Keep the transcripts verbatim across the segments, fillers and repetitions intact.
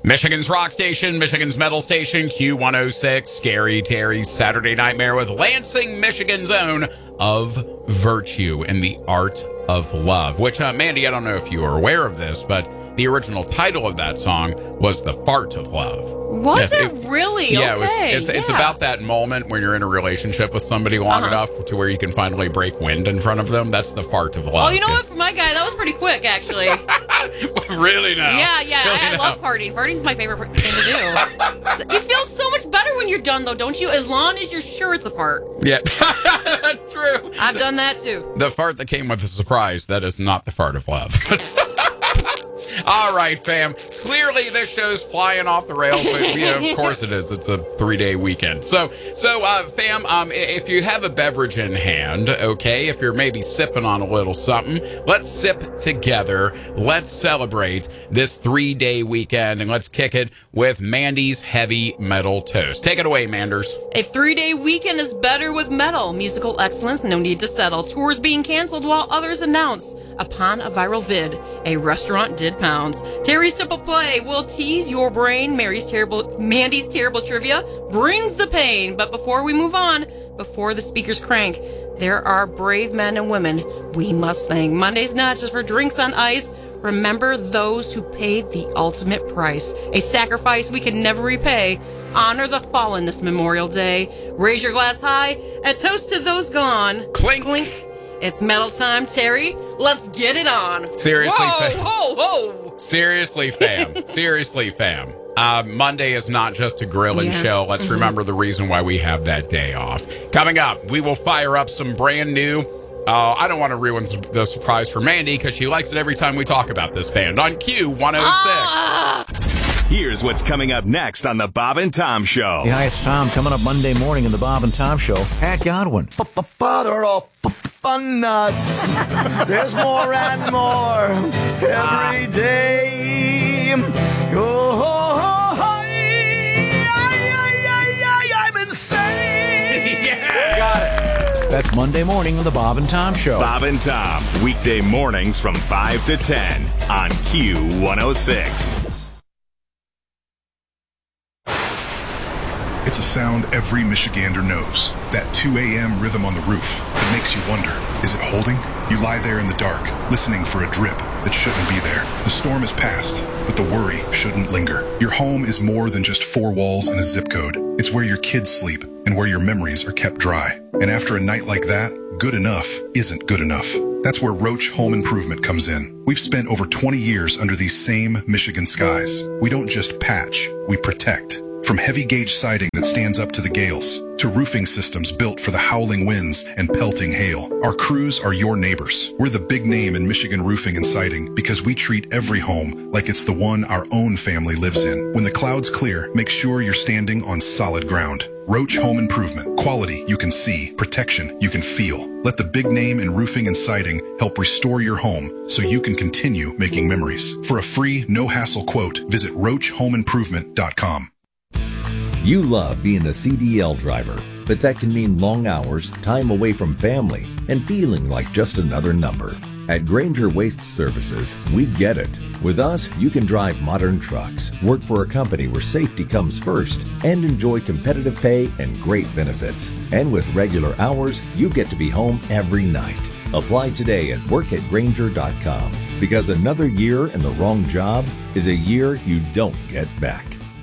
Michigan's rock station, Michigan's metal station, Q one oh six, Scary Terry's Saturday Nightmare with Lansing, Michigan's own Of Virtue and the Art of Love, which, uh, Mandy, I don't know if you are aware of this, but the original title of that song was The Fart of Love. Was yes, it, it really? Yeah, okay. it was, it's, yeah. it's about that moment when you're in a relationship with somebody long uh-huh. enough to where you can finally break wind in front of them. That's the fart of love. Oh, you know what? For my guy, that was pretty quick, actually. Really now? Yeah, yeah. Really I, I now? love farting. Farting's my favorite thing to do. You feel so much better when you're done, though, don't you? As long as you're sure it's a fart. Yeah, that's true. I've done that, too. The fart that came with a surprise, that is not the fart of love. All right, fam. Clearly, this show's flying off the rails, but you know, of course it is. It's a three-day weekend. So, so, uh, fam, um, if you have a beverage in hand, okay, if you're maybe sipping on a little something, let's sip together. Let's celebrate this three-day weekend, and let's kick it with Mandy's Heavy Metal Toast. Take it away, Manders. A three-day weekend is better with metal. Musical excellence, no need to settle. Tours being canceled while others announced. Upon a viral vid, a restaurant did pounds. Terry's Temple Play will tease your brain. Mary's terrible, Mandy's terrible trivia brings the pain. But before we move on, before the speakers crank, there are brave men and women we must thank. Monday's not just for drinks on ice. Remember those who paid the ultimate price, a sacrifice we can never repay. Honor the fallen this Memorial Day. Raise your glass high and toast to those gone. Clink. Clink. It's metal time, Terry. Let's get it on. Seriously, whoa, fam. Whoa, whoa, Seriously, fam. Seriously, fam. Uh, Monday is not just a grill and yeah. chill. Let's mm-hmm. remember the reason why we have that day off. Coming up, we will fire up some brand new... Uh, I don't want to ruin the surprise for Mandy because she likes it every time we talk about this band on Q one oh six. Ah! Here's what's coming up next on the Bob and Tom Show. Yeah, it's Tom coming up Monday morning in the Bob and Tom Show. Pat Godwin. Father of fun nuts. There's more and more every day. Oh, I'm insane. Yeah. Got it. That's Monday morning on the Bob and Tom Show. Bob and Tom, weekday mornings from five to ten on Q one oh six. It's a sound every Michigander knows. That two a.m. rhythm on the roof. It makes you wonder, is it holding? You lie there in the dark, listening for a drip that shouldn't be there. The storm is past, but the worry shouldn't linger. Your home is more than just four walls and a zip code. It's where your kids sleep and where your memories are kept dry. And after a night like that, good enough isn't good enough. That's where Roach Home Improvement comes in. We've spent over twenty years under these same Michigan skies. We don't just patch, we protect. From heavy gauge siding that stands up to the gales, to roofing systems built for the howling winds and pelting hail, our crews are your neighbors. We're the big name in Michigan roofing and siding because we treat every home like it's the one our own family lives in. When the clouds clear, make sure you're standing on solid ground. Roach Home Improvement. Quality you can see, protection you can feel. Let the big name in roofing and siding help restore your home so you can continue making memories. For a free, no-hassle quote, visit roach home improvement dot com. You love being a C D L driver, but that can mean long hours, time away from family, and feeling like just another number. At Granger Waste Services, we get it. With us, you can drive modern trucks, work for a company where safety comes first, and enjoy competitive pay and great benefits. And with regular hours, you get to be home every night. Apply today at work at granger dot com, because another year in the wrong job is a year you don't get back.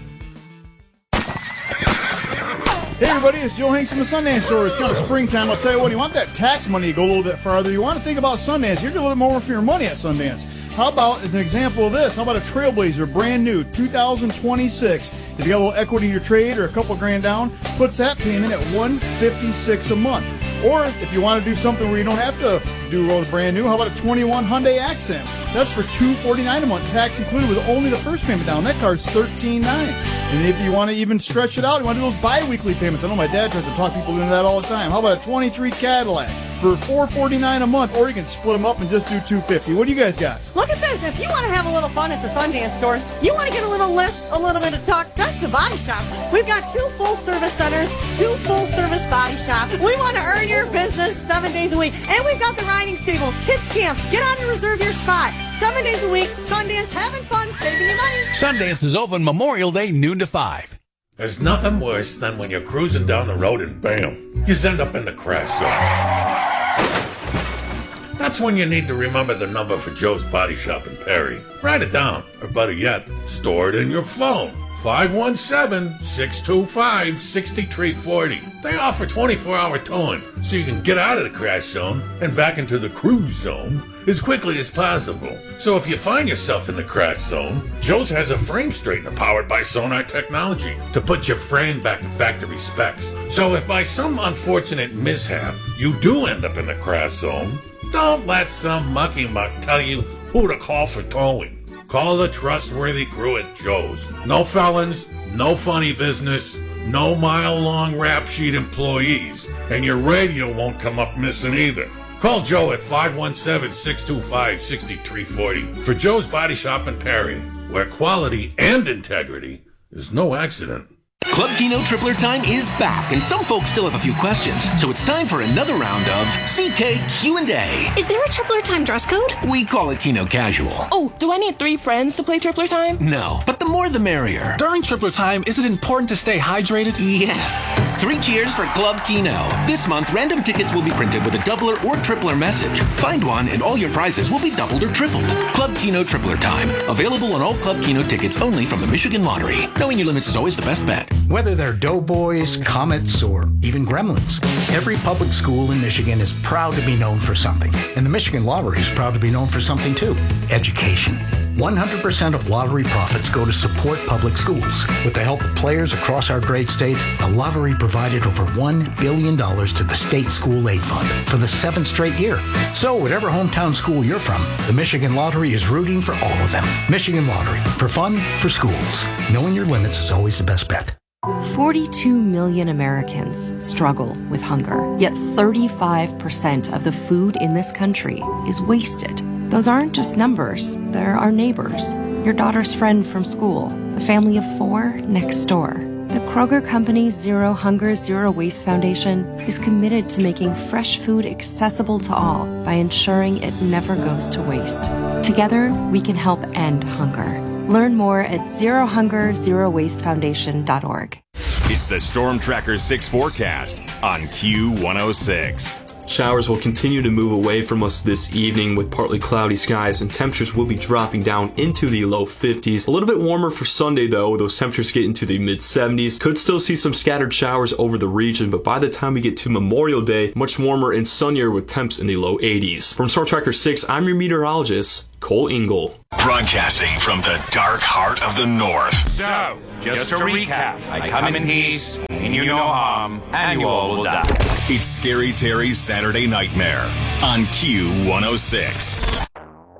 Hey everybody, it's Joe Hanks from the Sundance Store. It's kind of springtime. I'll tell you what, you want that tax money to go a little bit farther. You want to think about Sundance. You're going to get a little more for your money at Sundance. How about, as an example of this, how about a Trailblazer, brand new, two thousand twenty-six. If you got a little equity in your trade or a couple grand down, puts that payment at one hundred fifty-six dollars a month. Or if you want to do something where you don't have to do all the brand new, how about a twenty-one Hyundai Accent? That's for two hundred forty-nine dollars a month, tax included with only the first payment down. That car's thirteen ninety-nine. And if you want to even stretch it out, you want to do those bi-weekly payments. I know my dad tries to talk people into that all the time. How about a twenty-three Cadillac for four hundred forty-nine dollars a month? Or you can split them up and just do two hundred fifty dollars. What do you guys got? Look at this. If you want to have a little fun at the Sundance Store, you want to get a little lift, a little bit of tuck, that's the Body Shop. We've got two full-service centers, two full-service body shops. We want to earn your business seven days a week. And we've got the riding stables, kids camps. Get on and reserve your spot. Seven days a week, Sundance, having fun, saving you money. Sundance is open Memorial Day noon to five. There's nothing worse than when you're cruising down the road and bam, you end up in the crash zone. That's when you need to remember the number for Joe's Body Shop in Perry. Write it down, or better yet, store it in your phone. five one seven, six two five, six three four zero. They offer twenty-four hour towing, so you can get out of the crash zone and back into the cruise zone as quickly as possible. So if you find yourself in the crash zone, Joe's has a frame straightener powered by Sonar technology to put your frame back to factory specs. So if by some unfortunate mishap you do end up in the crash zone, don't let some mucky muck tell you who to call for towing. Call the trustworthy crew at Joe's. No felons, no funny business, no mile-long rap sheet employees, and your radio won't come up missing either. Call Joe at five one seven, six two five, six three four zero for Joe's Body Shop in Perry, where quality and integrity is no accident. Club Keno Tripler Time is back, and some folks still have a few questions, so it's time for another round of C K Q and A. Is there a Tripler Time dress code? We call it Keno Casual. Oh, do I need three friends to play Tripler Time? No, but the more the merrier. During Tripler Time, is it important to stay hydrated? Yes. Three cheers for Club Keno. This month, random tickets will be printed with a doubler or tripler message. Find one, and all your prizes will be doubled or tripled. Club Keno Tripler Time. Available on all Club Keno tickets only from the Michigan Lottery. Knowing your limits is always the best bet. Whether they're Doughboys, Comets, or even Gremlins, every public school in Michigan is proud to be known for something. And the Michigan Lottery is proud to be known for something too: education. one hundred percent of lottery profits go to support public schools. With the help of players across our great state, the lottery provided over one billion dollars to the State School Aid Fund for the seventh straight year. So whatever hometown school you're from, the Michigan Lottery is rooting for all of them. Michigan Lottery, for fun, for schools. Knowing your limits is always the best bet. forty-two million Americans struggle with hunger, yet thirty-five percent of the food in this country is wasted. Those aren't just numbers, they're our neighbors, your daughter's friend from school, the family of four next door. The Kroger Company's Zero Hunger, Zero Waste Foundation is committed to making fresh food accessible to all by ensuring it never goes to waste. Together, we can help end hunger. Learn more at zero hunger zero waste foundation dot org. It's the Storm Tracker six forecast on Q one oh six. Showers will continue to move away from us this evening with partly cloudy skies, and temperatures will be dropping down into the low fifties. A little bit warmer for Sunday, though. Those temperatures get into the mid seventies. Could still see some scattered showers over the region, but by the time we get to Memorial Day, much warmer and sunnier with temps in the low eighties. From Storm Tracker six, I'm your meteorologist, Cole Ingle. Broadcasting from the dark heart of the North. So, just to recap, I come in peace, mean you no harm, and you all will die. It's Scary Terry's Saturday Nightmare on Q one oh six.